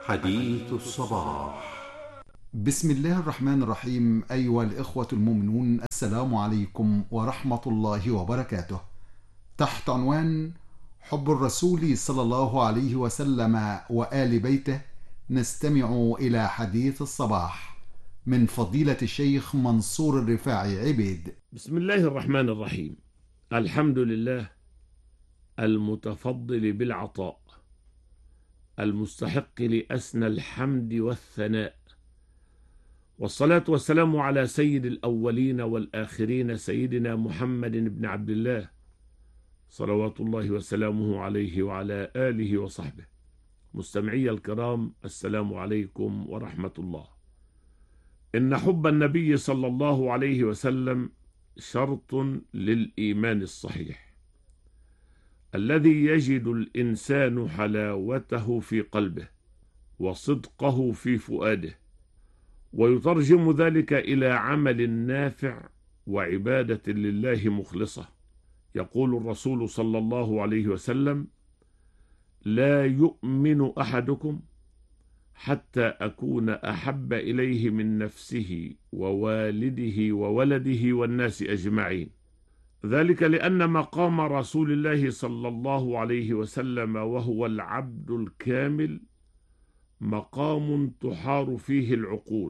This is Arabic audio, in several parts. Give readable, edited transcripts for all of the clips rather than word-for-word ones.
حديث الصباح. بسم الله الرحمن الرحيم. أيها الإخوة المؤمنون، السلام عليكم ورحمة الله وبركاته. تحت عنوان حب الرسول صلى الله عليه وسلم وآل بيته، نستمع إلى حديث الصباح من فضيلة الشيخ منصور الرفاعي عبيد. بسم الله الرحمن الرحيم. الحمد لله المتفضل بالعطاء، المستحق لأسنى الحمد والثناء، والصلاة والسلام على سيد الأولين والآخرين سيدنا محمد بن عبد الله، صلوات الله وسلامه عليه وعلى آله وصحبه. مستمعي الكرام، السلام عليكم ورحمة الله. إن حب النبي صلى الله عليه وسلم شرط للإيمان الصحيح الذي يجد الإنسان حلاوته في قلبه وصدقه في فؤاده، ويترجم ذلك إلى عمل نافع وعبادة لله مخلصة. يقول الرسول صلى الله عليه وسلم: لا يؤمن أحدكم حتى أكون أحب إليه من نفسه ووالده وولده والناس أجمعين. ذلك لأن مقام رسول الله صلى الله عليه وسلم وهو العبد الكامل مقام تحار فيه العقول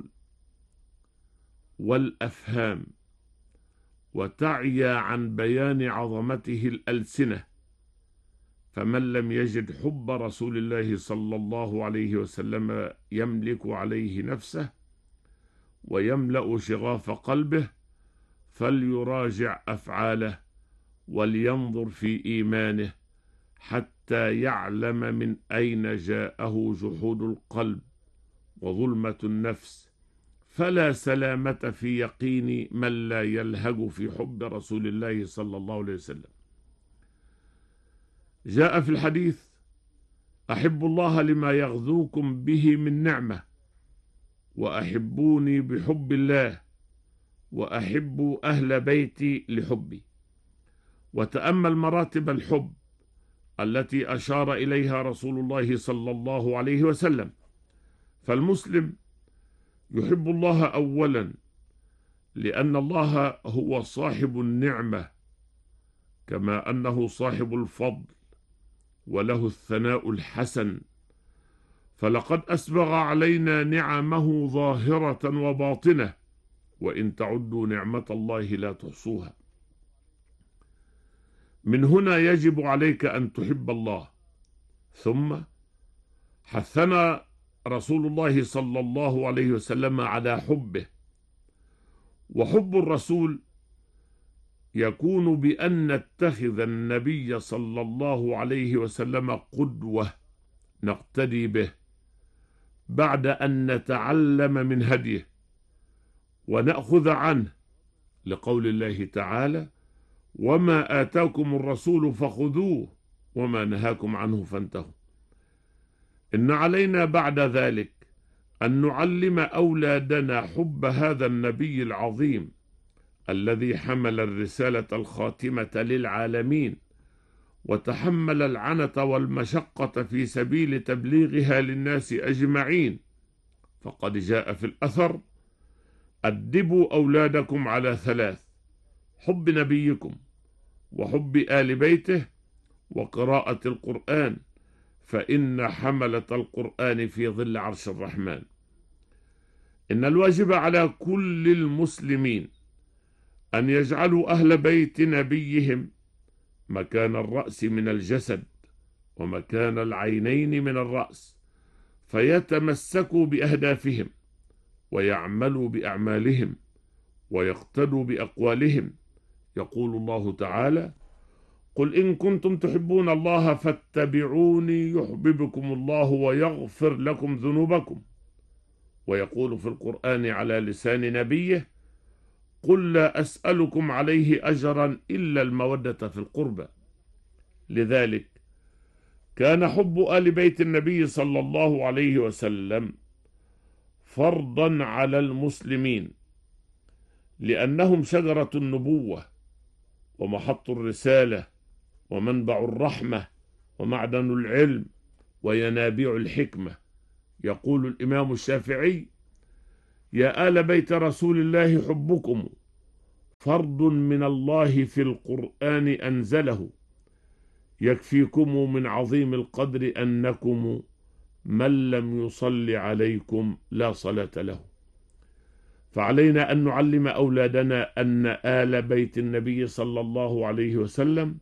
والأفهام، وتعيا عن بيان عظمته الألسنة. فمن لم يجد حب رسول الله صلى الله عليه وسلم يملك عليه نفسه ويملأ شغاف قلبه، فليراجع أفعاله ولينظر في إيمانه حتى يعلم من أين جاءه جحود القلب وظلمة النفس، فلا سلامة في يقين من لا يلهج في حب رسول الله صلى الله عليه وسلم. جاء في الحديث: أحب الله لما يغذوكم به من نعمة، وأحبوني بحب الله، وأحب أهل بيتي لحبي. وتأمل مراتب الحب التي أشار إليها رسول الله صلى الله عليه وسلم. فالمسلم يحب الله أولا لأن الله هو صاحب النعمة، كما أنه صاحب الفضل وله الثناء الحسن، فلقد أسبغ علينا نعمه ظاهرة وباطنة، وإن تعدوا نعمة الله لا تحصوها. من هنا يجب عليك أن تحب الله. ثم حثنا رسول الله صلى الله عليه وسلم على حبه، وحب الرسول يكون بأن نتخذ النبي صلى الله عليه وسلم قدوة نقتدي به، بعد أن نتعلم من هديه ونأخذ عنه، لقول الله تعالى: وما آتاكم الرسول فخذوه وما نهاكم عنه فانتهوا. إن علينا بعد ذلك أن نعلم أولادنا حب هذا النبي العظيم الذي حمل الرسالة الخاتمة للعالمين، وتحمل العنة والمشقة في سبيل تبليغها للناس أجمعين. فقد جاء في الأثر: أدبوا أولادكم على ثلاث: حب نبيكم، وحب آل بيته، وقراءة القرآن، فإن حملة القرآن في ظل عرش الرحمن. إن الواجب على كل المسلمين أن يجعلوا أهل بيت نبيهم مكان الرأس من الجسد ومكان العينين من الرأس، فيتمسكوا بأهدافهم ويعملوا بأعمالهم ويقتدوا بأقوالهم. يقول الله تعالى: قل إن كنتم تحبون الله فاتبعوني يحببكم الله ويغفر لكم ذنوبكم. ويقول في القرآن على لسان نبيه: قل لا أسألكم عليه أجرا إلا المودة في القربى. لذلك كان حب آل بيت النبي صلى الله عليه وسلم فرضا على المسلمين، لأنهم شجرة النبوة ومحط الرسالة ومنبع الرحمة ومعدن العلم وينابيع الحكمة، يقول الإمام الشافعي: يا آل بيت رسول الله حبكم فرض من الله في القرآن أنزله، يكفيكم من عظيم القدر أنكم من لم يصل عليكم لا صلاة له. فعلينا أن نعلم أولادنا أن آل بيت النبي صلى الله عليه وسلم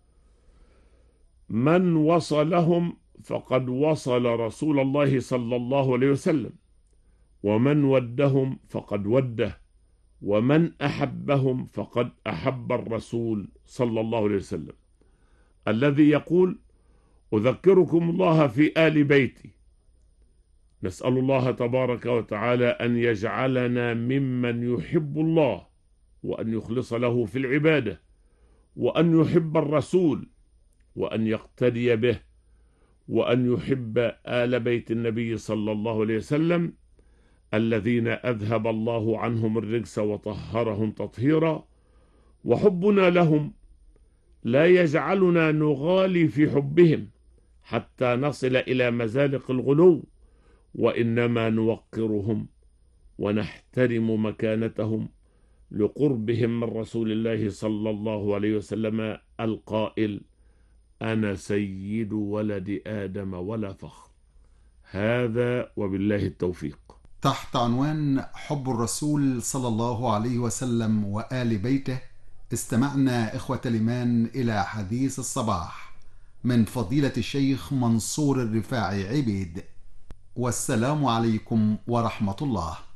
من وصلهم فقد وصل رسول الله صلى الله عليه وسلم، ومن ودهم فقد وده، ومن أحبهم فقد أحب الرسول صلى الله عليه وسلم، الذي يقول: أذكركم الله في آل بيتي. نسأل الله تبارك وتعالى أن يجعلنا ممن يحب الله، وأن يخلص له في العبادة، وأن يحب الرسول، وأن يقتدي به، وأن يحب آل بيت النبي صلى الله عليه وسلم الذين أذهب الله عنهم الرجس وطهرهم تطهيرا. وحبنا لهم لا يجعلنا نغالي في حبهم حتى نصل إلى مزالق الغلو، وإنما نوقرهم ونحترم مكانتهم لقربهم من رسول الله صلى الله عليه وسلم القائل: أنا سيد ولد آدم ولا فخر. هذا وبالله التوفيق. تحت عنوان حب الرسول صلى الله عليه وسلم وآل بيته، استمعنا إخوة الإيمان إلى حديث الصباح من فضيلة الشيخ منصور الرفاعي عبيد. والسلام عليكم ورحمة الله.